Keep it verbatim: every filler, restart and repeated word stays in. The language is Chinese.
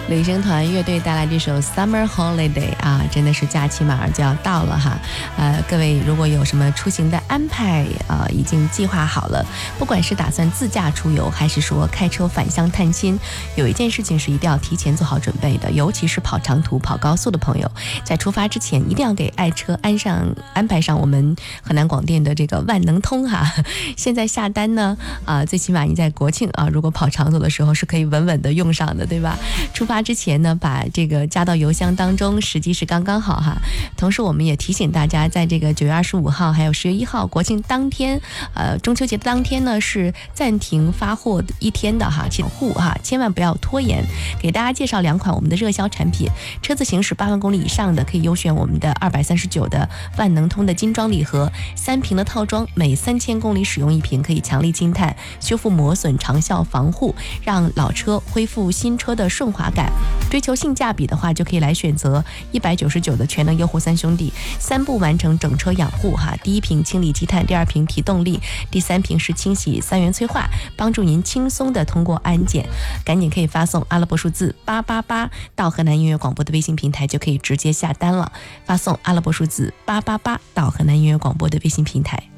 旅行团乐队带来这首 Summer Holiday 啊，真的是假期马上就要到了哈。呃，各位如果有什么出行的安排啊、呃，已经计划好了，不管是打算自驾出游，还是说开车返乡探亲，有一件事情是一定要提前做好准备的，尤其是跑长途、跑高速的朋友，在出发之前一定要给爱车安上安排上我们河南广电的这个万能通哈。现在下单呢，啊、呃，最起码你在国庆啊，如果跑长途的时候是可以稳稳的用上的，对吧？出发之前呢，把这个加到邮箱当中，时机是刚刚好哈。同时我们也提醒大家，在这个九月二十五号还有十月一号国庆当天，呃，中秋节当天呢是暂停发货一天的哈，请户哈千万不要拖延。给大家介绍两款我们的热销产品，车子行驶八万公里以上的可以优选我们的二百三十九的万能通的精装礼盒，三瓶的套装，每三千公里使用一瓶，可以强力积碳、修复磨损、长效防护，让老车恢复新车的顺滑感。追求性价比的话，就可以来选择一百九十九的全能优护三兄弟，三步完成整车养护哈。第一瓶清理积碳，第二瓶提动力，第三瓶是清洗三元催化，帮助您轻松的通过安检。赶紧可以发送阿拉伯数字八八八到河南音乐广播的微信平台，就可以直接下单了。发送阿拉伯数字八八八到河南音乐广播的微信平台。